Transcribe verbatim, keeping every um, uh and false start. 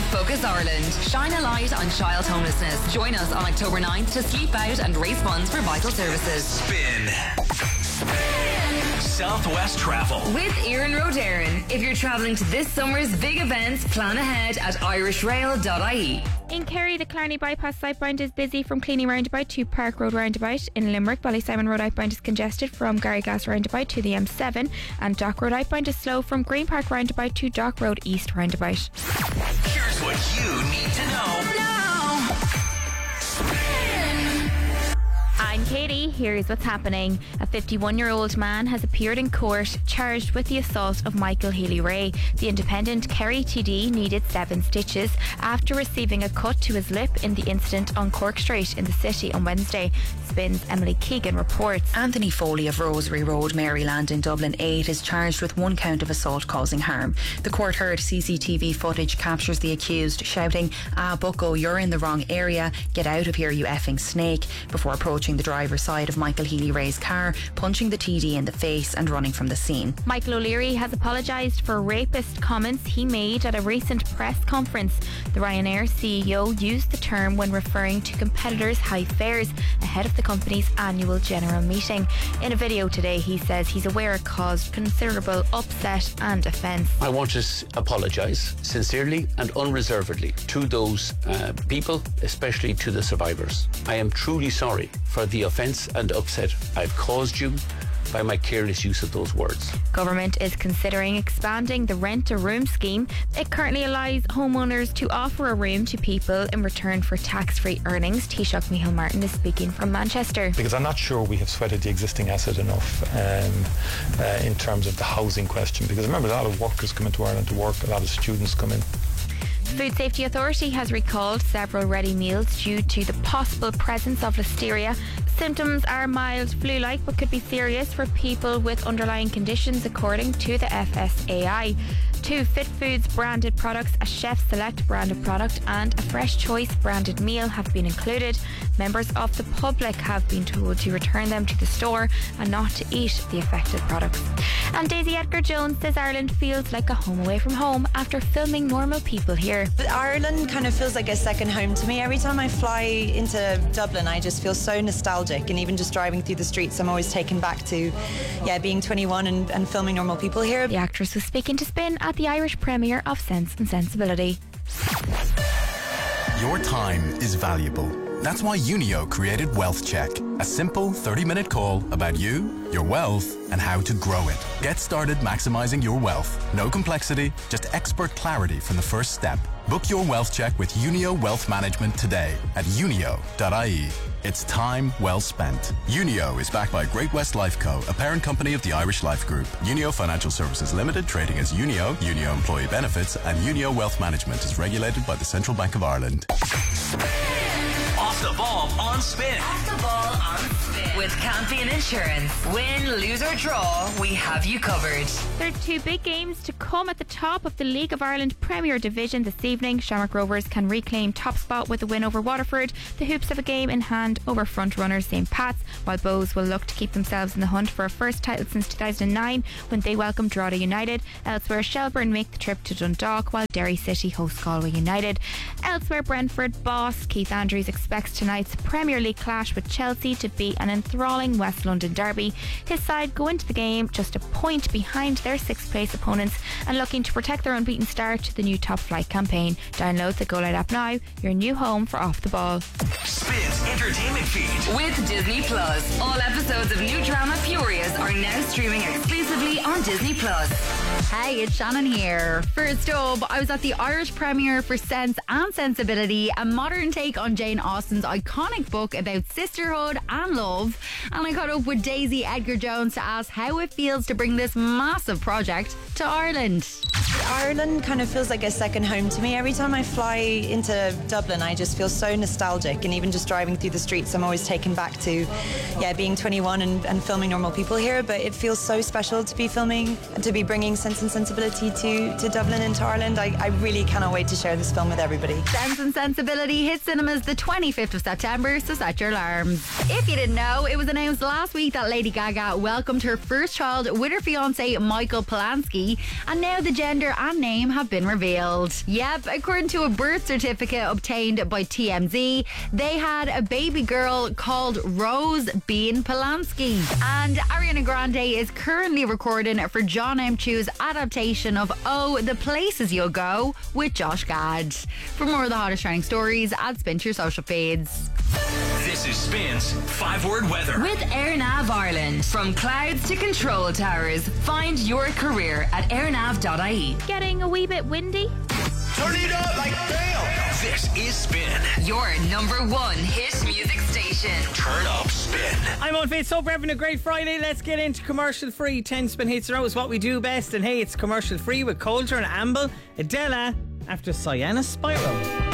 Focus Ireland. Shine a light on child homelessness. Join us on October ninth to sleep out and raise funds for vital services. Spin. Spin. Southwest Travel. With Erin Rodarin. If you're travelling to this summer's big events, plan ahead at irish rail dot I E. In Kerry, the Clarny Bypass Southbound is busy from Cleany Roundabout to Park Road Roundabout. In Limerick, Ballysimon Road outbound is congested from Garryglass Roundabout to the M seven, and Dock Road outbound is slow from Green Park Roundabout to Dock Road East Roundabout. Here's what you need to know now. I'm Katie. Here's what's happening. A fifty-one-year-old man has appeared in court charged with the assault of Michael Healy-Rae. The independent Kerry T D needed seven stitches after receiving a cut to his lip in the incident on Cork Street in the city on Wednesday. Spin's Emily Keegan reports. Anthony Foley of Rosary Road, Maryland in Dublin eight is charged with one count of assault causing harm. The court heard C C T V footage captures the accused shouting, "Ah, bucko, you're in the wrong area. Get out of here, you effing snake," before approaching the driver's side of Michael Healy-Rae's car, punching the T D in the face and running from the scene. Michael O'Leary has apologised for rapist comments he made at a recent press conference. The Ryanair C E O used the term when referring to competitors' high fares ahead of the company's annual general meeting. In a video today, he says he's aware it caused considerable upset and offence. I want to apologise sincerely and unreservedly to those uh, people, especially to the survivors. I am truly sorry for the offence and upset I've caused you by my careless use of those words. Government is considering expanding the rent-a-room scheme. It currently allows homeowners to offer a room to people in return for tax-free earnings. Taoiseach Micheál Martin is speaking from Manchester. Because I'm not sure we have sweated the existing asset enough um, uh, in terms of the housing question. Because remember, a lot of workers come into Ireland to work, a lot of students come in. Food Safety Authority has recalled several ready meals due to the possible presence of listeria. Symptoms are mild flu-like but could be serious for people with underlying conditions, according to the F S A I. Two Fit Foods branded products, a Chef Select branded product and a Fresh Choice branded meal have been included. Members of the public have been told to return them to the store and not to eat the affected products. And Daisy Edgar-Jones says Ireland feels like a home away from home after filming Normal People here. Ireland kind of feels like a second home to me. Every time I fly into Dublin, I just feel so nostalgic, and even just driving through the streets, I'm always taken back to yeah, being twenty-one and, and filming Normal People here. The actress was speaking to Spin at the Irish premiere of Sense and Sensibility. Your time is valuable. That's why Unio created Wealth Check, a simple thirty-minute call about you, your wealth, and how to grow it. Get started maximizing your wealth. No complexity, just expert clarity from the first step. Book your Wealth Check with Unio Wealth Management today at unio dot I E. It's time well spent. Unio is backed by Great West Life Co., a parent company of the Irish Life Group. Unio Financial Services Limited, trading as Unio, Unio Employee Benefits, and Unio Wealth Management is regulated by the Central Bank of Ireland. Off the ball on Spin. Off the ball on Spin. With Campion Insurance. Win, lose or draw, we have you covered. There are two big games to come at the top of the League of Ireland Premier Division this evening. Shamrock Rovers can reclaim top spot with a win over Waterford. The Hoops have a game in hand over front runners Saint Pat's, while Bows will look to keep themselves in the hunt for a first title since two thousand nine when they welcomed Drogheda United. Elsewhere, Shelbourne make the trip to Dundalk while Derry City host Galway United. Elsewhere, Brentford boss Keith Andrews expects tonight's Premier League clash with Chelsea to be an enthralling West London derby. His side go into the game just a point behind their sixth place opponents and looking to protect their unbeaten start to the new Top Flight campaign. Download the Go Loud app now, your new home for Off the Ball. Spin's entertainment feed. With Disney Plus. All episodes of new drama Furious are now streaming exclusively on Disney Plus. Hey, it's Shannon here. First up, I was at the Irish premiere for Sense and Sensibility, a modern take on Jane Austen's iconic book about sisterhood and love. And I caught up with Daisy Edgar-Jones to ask how it feels to bring this massive project to Ireland. Ireland kind of feels like a second home to me. Every time I fly into Dublin, I just feel so nostalgic, and even just driving through the streets, I'm always taken back to yeah, being twenty-one and, and filming Normal People here. But it feels so special to be filming, to be bringing Sense Sense and Sensibility to, to Dublin and to Ireland. I, I really cannot wait to share this film with everybody. Sense and Sensibility hits cinemas the twenty-fifth of September, so set your alarms. If you didn't know, it was announced last week that Lady Gaga welcomed her first child with her fiancé Michael Polanski, and now the gender and name have been revealed. Yep, according to a birth certificate obtained by T M Z, they had a baby girl called Rose Bean Polanski. And Ariana Grande is currently recording for John M. Chu's adaptation of Oh, the Places You'll Go with Josh Gad. For more of the hottest trending stories, add Spin to your social feeds. This is Spin's five-word weather. With AirNav Ireland. From clouds to control towers, find your career at airnav dot I E. Getting a wee bit windy? Turn it up like damn. This is Spin. Your number one hit music station. Turn up Spin. I'm on Faith. So we're having a great Friday. Let's get into commercial free. ten spin hits in a row is what we do best. And hey, it's commercial free with Coulter and Amble. Adela after Sienna Spiral.